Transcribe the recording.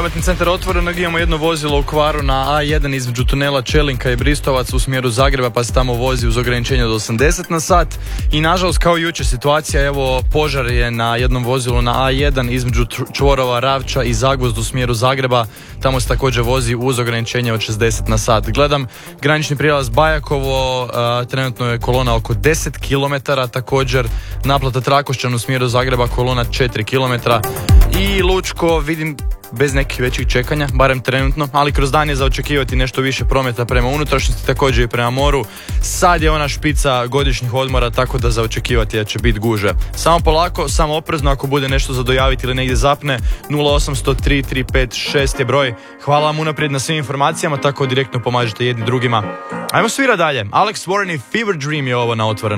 prometni centar Otvorenog, imamo jedno vozilo u kvaru na A1 između tunela Čelinka i Bristovac u smjeru Zagreba, pa se tamo vozi uz ograničenje do 80 na sat. I nažalost, kao i jučer situacija, evo, požar je na jednom vozilu na A1 između čvorova Ravča i Zagvozd u smjeru Zagreba, tamo se također vozi uz ograničenje od 60 na sat. Gledam granični prijelaz Bajakovo, trenutno je kolona oko 10 km, također naplata Trakošćan u smjeru Zagreba, kolona 4 km. I Lučko vidim bez nekih većih čekanja, barem trenutno, ali kroz dan je za očekivati nešto više prometa prema unutrašnjosti, također i prema moru. Sad je ona špica godišnjih odmora, tako da za očekivati da će biti guže. Samo polako, samo oprezno, ako bude nešto za dojaviti ili negdje zapne, 0800 335 je broj. Hvala vam unaprijed na svim informacijama, tako direktno pomažete jedni drugima. Ajmo svira dalje. Alex Warren i Fever Dream je ovo na Otvorenom.